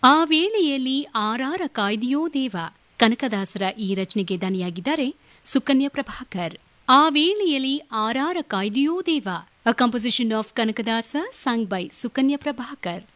ಆ ವೇಳೆಯಲ್ಲಿ ಆರಾರ ಕಾಯ್ದೆಯೋ ದೇವ ಕನಕದಾಸರ ಈ ರಚನೆಗೆ ದನಿಯಾಗಿದ್ದಾರೆ ಸುಕನ್ಯಾ ಪ್ರಭಾಕರ್. ಆ ವೇಳೆಯಲ್ಲಿ ಆರಾರ ಕಾಯ್ದೆಯೋ ದೇವ, ಅ composition of Kanakadasa, sung by Sukanya Prabhakar.